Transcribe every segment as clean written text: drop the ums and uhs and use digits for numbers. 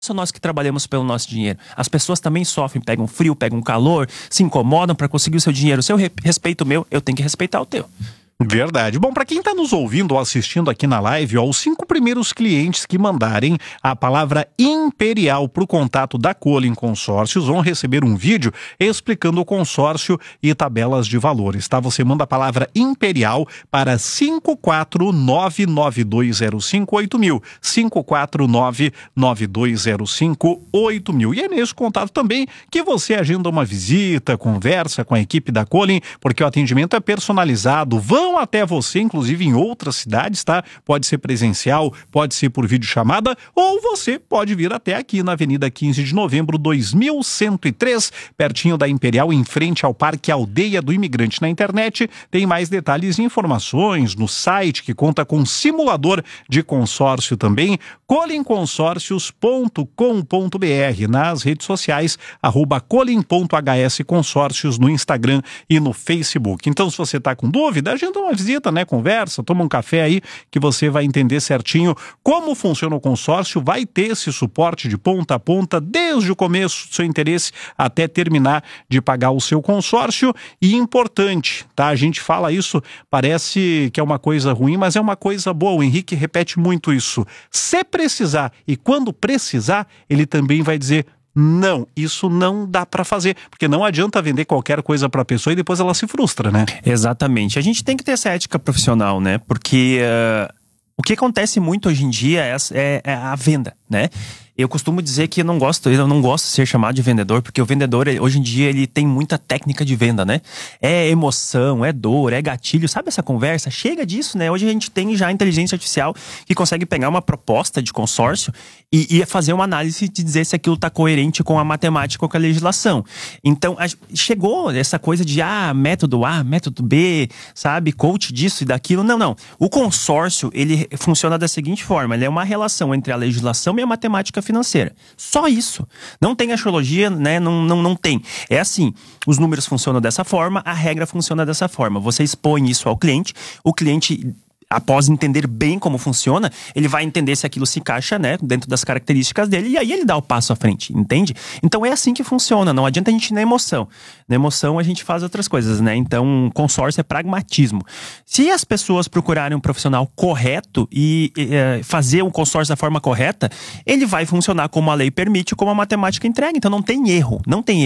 Só nós que trabalhamos pelo nosso dinheiro. As pessoas também sofrem, pegam frio, pegam calor, se incomodam para conseguir o seu dinheiro. Se eu respeito o meu, eu tenho que respeitar o teu. Verdade. Bom, para quem está nos ouvindo ou assistindo aqui na live, os 5 primeiros clientes que mandarem a palavra Imperial para o contato da Colin Consórcios vão receber um vídeo explicando o consórcio e tabelas de valores, tá? Você manda a palavra Imperial para 54992058000, 54992058000. E é nesse contato também que você agenda uma visita, conversa com a equipe da Colin, porque o atendimento é personalizado. Vão até você, inclusive em outras cidades, tá? Pode ser presencial, pode ser por videochamada, ou você pode vir até aqui na Avenida 15 de Novembro, 2103, pertinho da Imperial, em frente ao Parque Aldeia do Imigrante. Na internet tem mais detalhes e informações no site, que conta com simulador de consórcio também, colinconsórcios.com.br, nas redes sociais, @colin.hsconsórcios no Instagram e no Facebook. Então, se você está com dúvida, agenda uma visita, né? Conversa, toma um café aí que você vai entender certinho como funciona o consórcio, vai ter esse suporte de ponta a ponta desde o começo do seu interesse até terminar de pagar o seu consórcio. E importante, tá? A gente fala isso, parece que é uma coisa ruim, mas é uma coisa boa. O Henrique repete muito isso. Se precisar e quando precisar, ele também vai dizer: não, isso não dá para fazer, porque não adianta vender qualquer coisa para a pessoa e depois ela se frustra, né? Exatamente. A gente tem que ter essa ética profissional, né? Porque o que acontece muito hoje em dia é a venda, né? Eu costumo dizer que eu não gosto de ser chamado de vendedor, porque o vendedor, hoje em dia, ele tem muita técnica de venda, né? É emoção, é dor, é gatilho, sabe essa conversa? Chega disso, né? Hoje a gente tem já a inteligência artificial que consegue pegar uma proposta de consórcio e fazer uma análise de dizer se aquilo está coerente com a matemática ou com a legislação. Então, chegou essa coisa de método A, método B, sabe? Coach disso e daquilo. Não. O consórcio, ele funciona da seguinte forma: ele é uma relação entre a legislação e a matemática financeira. Só isso. Não tem astrologia, né? Não tem. É assim, os números funcionam dessa forma, a regra funciona dessa forma. Você expõe isso ao cliente, o cliente, após entender bem como funciona, ele vai entender se aquilo se encaixa, né, dentro das características dele, e aí ele dá o passo à frente, entende? Então é assim que funciona, não adianta a gente ir na emoção. Na emoção a gente faz outras coisas, né? Então consórcio é pragmatismo. Se as pessoas procurarem um profissional correto e fazer o consórcio da forma correta, ele vai funcionar como a lei permite, como a matemática entrega. Então não tem erro.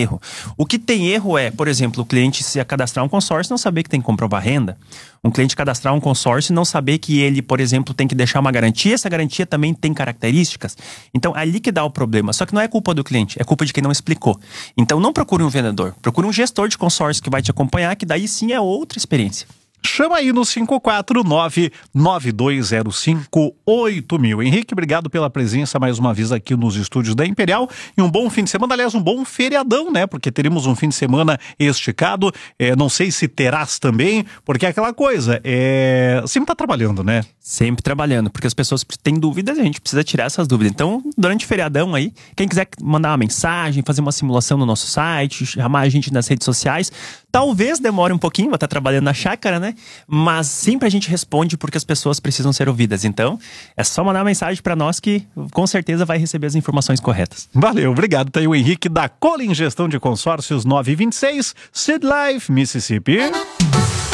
O que tem erro é, por exemplo, o cliente se cadastrar um consórcio e não saber que tem que comprovar renda. Um cliente cadastrar um consórcio e não saber que ele, por exemplo, tem que deixar uma garantia, essa garantia também tem características. Então, ali que dá o problema. Só que não é culpa do cliente, é culpa de quem não explicou. Então, não procure um vendedor, procure um gestor de consórcio que vai te acompanhar, que daí sim é outra experiência. Chama aí no 54992058000. Henrique, obrigado pela presença mais uma vez aqui nos estúdios da Imperial. E um bom fim de semana, aliás, um bom feriadão, né? Porque teremos um fim de semana esticado. Não sei se terás também, porque é aquela coisa, sempre tá trabalhando, né? Sempre trabalhando, porque as pessoas têm dúvidas e a gente precisa tirar essas dúvidas. Então, durante o feriadão aí, quem quiser mandar uma mensagem, fazer uma simulação no nosso site, chamar a gente nas redes sociais, talvez demore um pouquinho, vai estar trabalhando na chácara, né? Mas sempre a gente responde porque as pessoas precisam ser ouvidas. Então, é só mandar uma mensagem para nós que com certeza vai receber as informações corretas. Valeu, obrigado. Tá aí o Henrique da Colin Gestão de Consórcios 926, Sid Life, Mississippi.